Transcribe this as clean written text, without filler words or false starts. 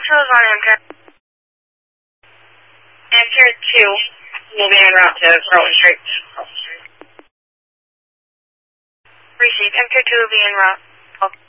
Central is on Amtrak. Answer 2 will be en route to Rutland Street. Received. Answer 2 will be en route.